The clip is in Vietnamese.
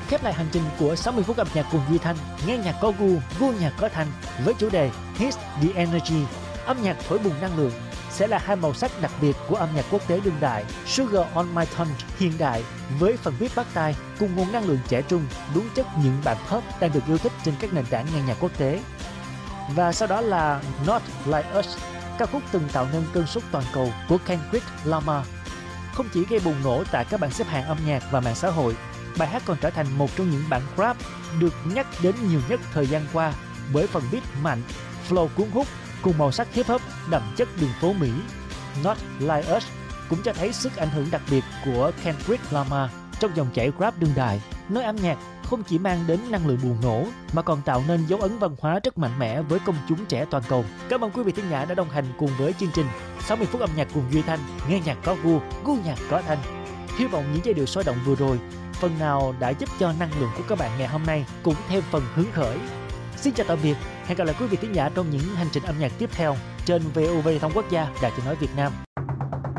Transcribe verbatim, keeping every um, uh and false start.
Khép lại hành trình của sáu mươi phút âm nhạc cùng Duy Thanh, nghe nhạc có gu, gu nhạc có thanh với chủ đề Hits the Energy, âm nhạc thổi bùng năng lượng sẽ là hai màu sắc đặc biệt của âm nhạc quốc tế đương đại. Sugar on My Tongue hiện đại với phần viết bắt tai cùng nguồn năng lượng trẻ trung, đúng chất những bản pop đang được yêu thích trên các nền tảng nghe nhạc quốc tế. Và sau đó là Not Like Us, ca khúc từng tạo nên cơn sốt toàn cầu của Kendrick Lamar. Không chỉ gây bùng nổ tại các bảng xếp hạng âm nhạc và mạng xã hội, bài hát còn trở thành một trong những bản rap được nhắc đến nhiều nhất thời gian qua bởi phần beat mạnh, flow cuốn hút cùng màu sắc hip hop đậm chất đường phố Mỹ. Not Like Us cũng cho thấy sức ảnh hưởng đặc biệt của Kendrick Lamar trong dòng chảy rap đương đại, nơi âm nhạc không chỉ mang đến năng lượng bùng nổ mà còn tạo nên dấu ấn văn hóa rất mạnh mẽ với công chúng trẻ toàn cầu. Cảm ơn quý vị thính giả đã đồng hành cùng với chương trình sáu mươi phút âm nhạc cùng Duy Thanh, nghe nhạc có gu, gu nhạc có thanh. Hy vọng những giai điệu sôi động vừa rồi phần nào đã giúp cho năng lượng của các bạn ngày hôm nay cũng thêm phần hứng khởi. Xin chào tạm biệt, hẹn gặp lại quý vị thính giả trong những hành trình âm nhạc tiếp theo trên vê o vê Thông Quốc Gia, Đài Tiếng nói Việt Nam.